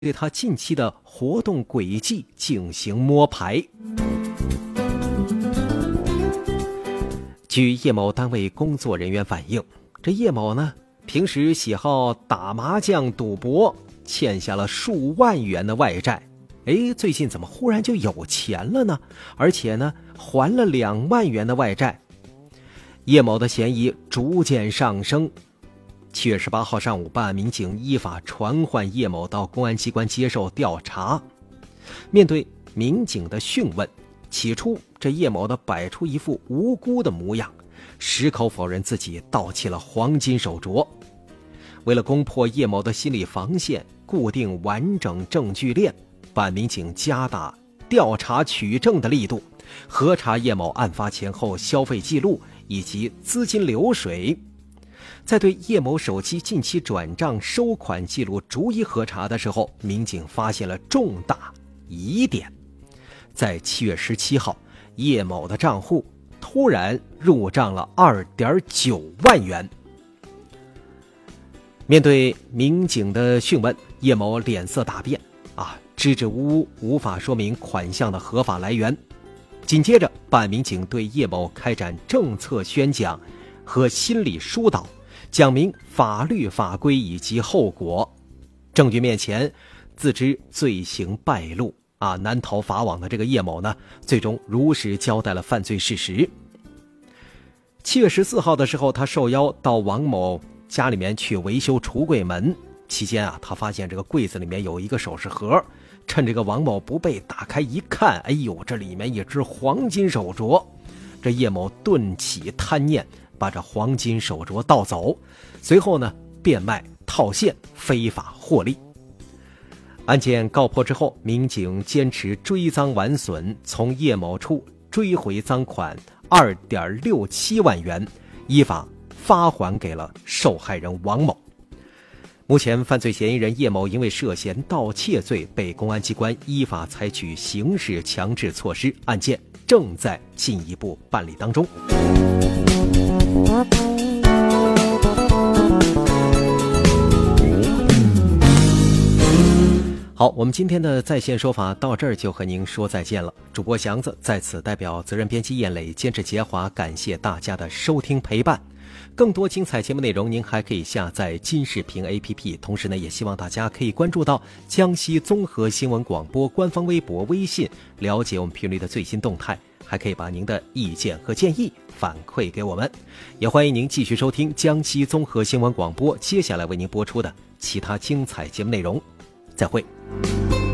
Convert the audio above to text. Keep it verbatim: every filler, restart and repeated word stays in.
对他近期的活动轨迹进行摸排。据叶某单位工作人员反映，这叶某呢，平时喜好打麻将赌博，欠下了数万元的外债。哎，最近怎么忽然就有钱了呢？而且呢，还了两万元的外债。叶某的嫌疑逐渐上升。七月十八号上午，办案民警依法传唤叶某到公安机关接受调查。面对民警的讯问，起初这叶某的摆出一副无辜的模样，矢口否认自己盗窃了黄金手镯。为了攻破叶某的心理防线，固定完整证据链，办案民警加大调查取证的力度，核查叶某案发前后消费记录以及资金流水。在对叶某手机近期转账收款记录逐一核查的时候，民警发现了重大疑点。在七月十七号，叶某的账户突然入账了 二点九万元。面对民警的讯问，叶某脸色大变啊，支支吾吾，无法说明款项的合法来源。紧接着，办案民警对叶某开展政策宣讲和心理疏导，讲明法律法规以及后果。证据面前，自知罪行败露啊，难逃法网的这个叶某呢，最终如实交代了犯罪事实。七月十四号的时候，他受邀到王某家里面去维修橱柜门，期间啊，他发现这个柜子里面有一个首饰盒，趁这个王某不备打开一看，哎呦，这里面一只黄金手镯。这叶某顿起贪念，把这黄金手镯盗走，随后呢变卖套现，非法获利。案件告破之后，民警坚持追赃完损，从叶某处追回赃款 二点六七万元，依法发还给了受害人王某。目前犯罪嫌疑人叶某因为涉嫌盗窃罪被公安机关依法采取刑事强制措施，案件正在进一步办理当中。好，我们今天的在线说法到这儿就和您说再见了。主播祥子在此代表责任编辑燕磊、监制杰华，感谢大家的收听陪伴。更多精彩节目内容，您还可以下载金视频 A P P， 同时呢，也希望大家可以关注到江西综合新闻广播官方微博、微信，了解我们频率的最新动态，还可以把您的意见和建议反馈给我们。也欢迎您继续收听江西综合新闻广播接下来为您播出的其他精彩节目内容。再会。